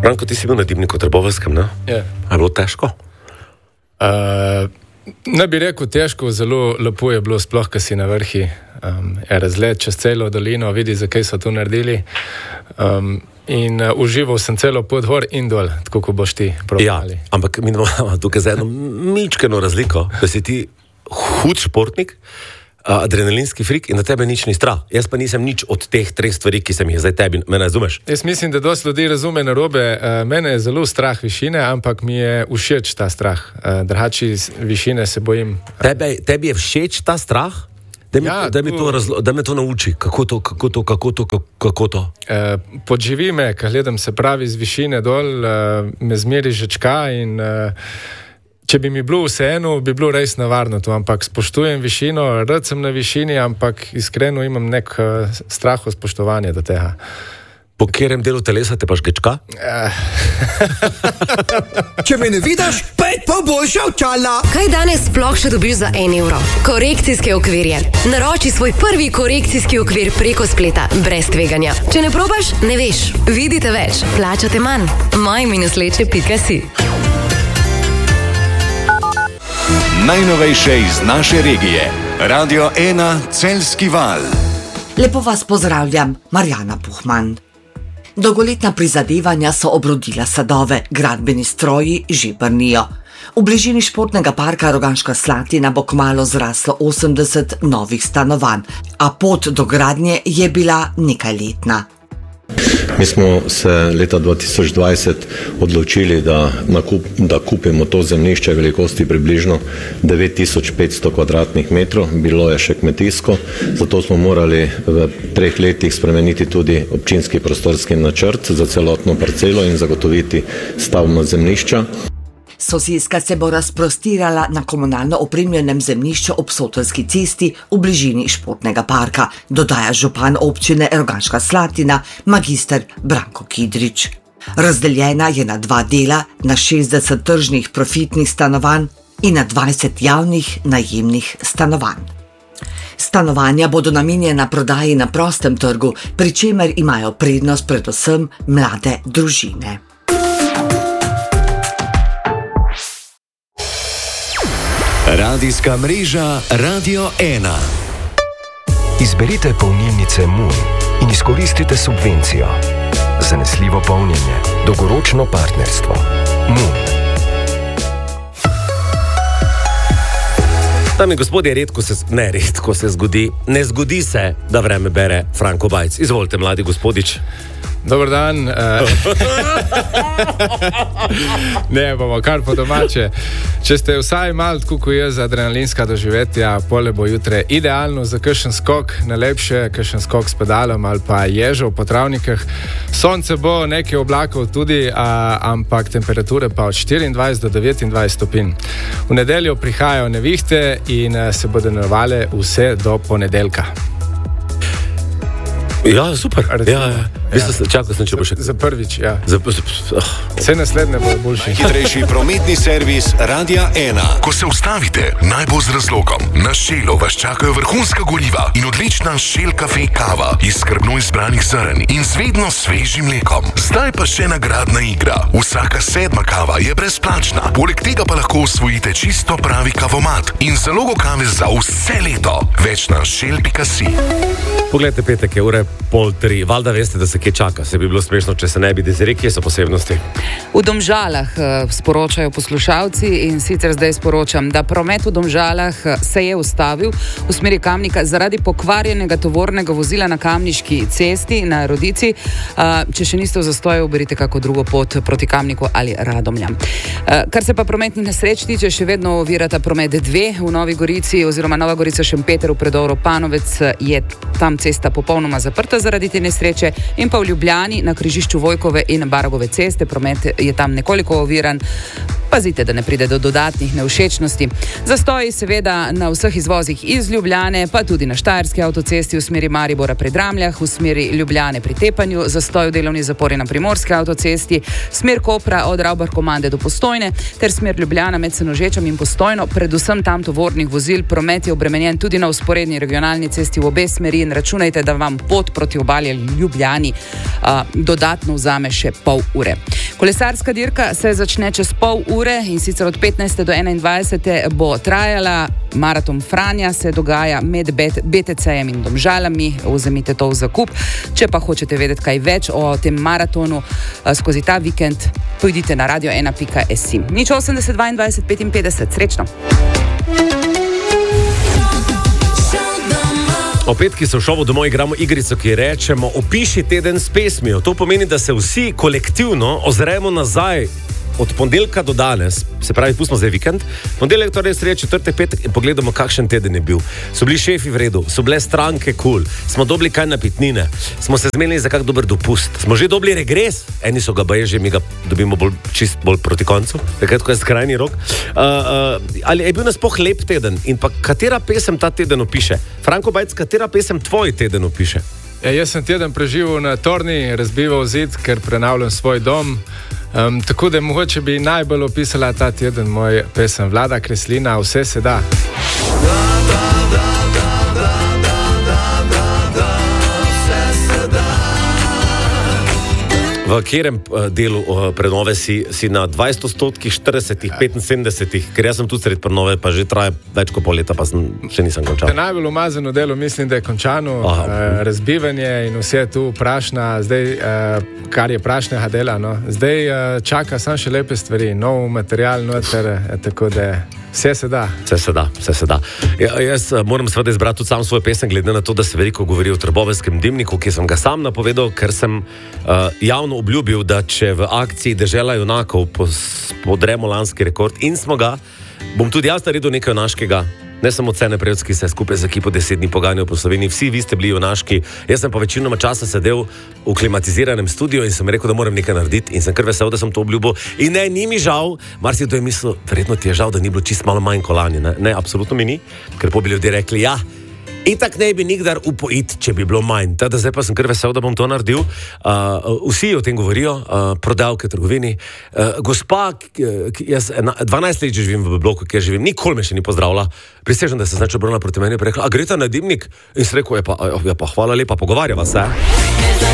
Branko, ti si bil na Dimniku Trbovskem, ne? Je. Je bilo težko? Ne bi rekel težko, zelo lepo je bilo, sploh, ko si na vrhi. Razgled čez celo dolino, vidi, zakaj so to naredili. In užival sem celo pot gor in dol, tako kot boš ti probali. Ja, ampak mi imamo tukaj za eno mičkeno razliko, da si ti hud športnik, adrenalinski frik in na tebe nič ni strah. Jaz pa nisem nič od teh 3 stvari, ki sem jih zdaj tebi. Me razumeš? Jaz mislim, da dosti ljudi razume narobe. Mene je zelo strah višine, ampak mi je všeč ta strah. Drugače višine se bojim. Tebi je všeč ta strah? Da me to nauči. Kako to? Podživi me, ko gledam se pravi z višine dol, me zmeri žečka in če bi mi bilo vseeno, bi bilo res nevarno to, ampak spoštujem višino, rad sem na višini, ampak iskreno imam nek strah o spoštovanju do tega. Po katerem delu telesa te pa žgečka? Če me ne vidiš, pet pa boljša očala. Kaj danes sploh še dobiš za 1 evro? Korekcijske okvirje. Naroči svoj prvi korekcijski okvir preko spleta, brez tveganja. Če ne probaš, ne veš. Vidite več, plačate manj. maj-leče.si. Najnovejše iz naše regije. Radio 1 Celjski val. Lepo vas pozdravljam, Marjana Puhman. Dolgoletna prizadevanja so obrodila sadove, gradbeni stroji že brnijo. V bližini športnega parka Rogaška Slatina bo kmalu zraslo 80 novih stanovanj, a pot do gradnje je bila nekajletna. Mi smo se leta 2020 odločili, da kupimo to zemljišče velikosti približno 9500 kvadratnih metrov, bilo je še kmetijsko, zato smo morali v 3 letih spremeniti tudi občinski prostorski načrt za celotno parcelo in zagotoviti stavbna zemljišča. Soseska se bo razprostirala na komunalno opremljenem zemljišču ob Sotoljski cesti v bližini športnega parka, dodaja župan občine Rogaška Slatina, magister Branko Kidrič. Razdeljena je na 2 dela, na 60 tržnih profitnih stanovanj in na 20 javnih najemnih stanovanj. Stanovanja bodo namenjena prodaji na prostem trgu, pri čemer imajo prednost predvsem mlade družine. Radijska mreža Radio 1. Izberite polnilnice Moon in izkoristite subvencijo. Zanesljivo polnjenje, dolgoročno partnerstvo. Moon. Dame in gospodje, redko se zgodi, ne zgodi se, da vreme bere Franko Bajc. Izvolite, mladi gospodič. Dobar dan. Ne, bomo kar po domače. Če ste vsaj malo tako kot jaz adrenalinska doživetja, pole bo jutre idealno za kakšen skok, najlepše kakšen skok s pedalom ali pa ježo po travnikih. Sonce bo, nekaj oblakov tudi, ampak temperature pa od 24 do 29 stopinj. V nedeljo prihajajo nevihte in se bodo nadaljevale vse do ponedeljka. Ja, super. Čakal sem, če bo še... Za prvič, ja. Vse naslednje bo boljši. Hitrejši prometni servis Radia 1. Ko se ustavite, naj bo z razlogom. Na Shellu vas čakajo vrhunska goriva in odlična Shell Cafe kava iz skrbno izbranih zrn in z vedno svežim mlekom. Zdaj pa še nagradna igra. Vsaka 7. kava je brezplačna. Poleg tega pa lahko osvojite čisto pravi kavomat in zalogo kave za vse leto. Več na shell.si. Poglejte, petek je 2:30. Valjda veste, da se kje čaka. Se bi bilo smešno, če se ne bi dezirali, kje so posebnosti. V Domžalah sporočajo poslušalci in sicer zdaj sporočam, da promet v Domžalah se je ustavil v smeri Kamnika zaradi pokvarjenega tovornega vozila na Kamniški cesti na Rodici. Če še niste v zastoju, uberite kako drugo pot proti Kamniku ali Radomljam. Kar se pa prometnih nesreč tiče, še vedno ovirata promet 2 v Novi Gorici oziroma Nova Gorica Šempeter v predoru Panovec, je tam cesta popolnoma zaprta zaradi te nesreče, in pa v Ljubljani na križišču Vojkove in Baragove ceste promet je tam nekoliko oviran. Pazite, da ne pride do dodatnih nevšečnosti. Zastoji seveda na vseh izvozih iz Ljubljane, pa tudi na Štajerski avtocesti v smeri Maribora pri Dramljah, v smeri Ljubljane pri Tepanju, zastoj v delovni zapori na Primorski avtocesti, smer Kopra od Ravbarkomande do Postojne, ter smer Ljubljana med Senožečem in Postojno, predvsem tam tovornih vozil. Promet je obremenjen tudi na vzporedni regionalni cesti v obe smeri in računajte, da vam pot proti obali Ljubljani dodatno vzame še pol ure. Kolesarska dirka se začne čez pol ure in sicer od 15. do 21. bo trajala. Maraton Franja se dogaja med BTC-jem in Domžalami, vzemite to v zakup. Če pa hočete vedeti kaj več o tem maratonu skozi ta vikend, pojdite na radio1.si. 80 22 55, srečno! O petki se v šovu domov igramo igrico, ki rečemo opiši teden s pesmijo. To pomeni, da se vsi kolektivno ozremo nazaj od ponedeljka do danes, se pravi, pustimo zdaj vikend, ponedeljek, torej sreda, četrtek, petek in pogledamo, kakšen teden je bil. So bili šefi v redu, so bile stranke cool, smo dobili kaj napitnine, smo se zmenili za kak dober dopust, smo že dobili regres, eni so ga baje, že mi ga dobimo čist bolj proti koncu, takrat, ko je skrajni rok. Ali je bil nasploh lep teden in pa katera pesem ta teden opiše? Franko Bajc, katera pesem tvoj teden opiše? Jaz sem teden preživel na Torni, razbival zid, ker prenavljam svoj dom. Tako da mogoče bi najbolj opisala ta teden moj pesem Vlada Kreslina, Vse se da. V katerem delu prenove si na 20%, 40%, 75%, ker jaz sem tu sred prenove, pa že traja več kot pol leta, pa še nisem končal. Najbolj umazano delo mislim, da je končano, razbivanje in vse tu prašna, zdaj, kar je prašnega dela, no. Zdaj čaka samo še lepe stvari, nov material noter, tako da vse se da. Vse se da, vse se da. Jaz moram seveda izbrati tudi sam svoj pesem, glede na to, da se veliko govori o Trbovskem dimniku, ki sem ga sam napovedal, ker sem javno obljubil, da če v akciji Dežela junakov podremo lanski rekord in smo ga, bom tudi jaz naredil nekaj junaškega. Ne samo Cene Prevc, ki se je skupaj z ekipo 10 dni poganjal po Sloveniji, vsi vi ste bili junaški. Jaz sem pa večinoma časa sedel v klimatiziranem studiu in sem rekel, da moram nekaj narediti in sem kar vesel, da sem to obljubil. In ne, ni mi žal, marsikdo je mislil, verjetno ti je žal, da ni bilo čist malo manj kolani. Ne, absolutno mi ni, ker po bi ljudje rekli, ja, itak ne bi nikdar upojiti, če bi bilo manj. Teda zdaj pa sem kar vesel, da bom to naredil. Vsi o tem govorijo, prodavke, trgovini. Gospa, jaz 12 let živim v bloku, kjer živim, nikoli me še ni pozdravila. Prisežem, da se znači obrnila proti meni in rekla, a greta na dimnik? In se rekel, ja pa hvala lepa, pogovarjava se.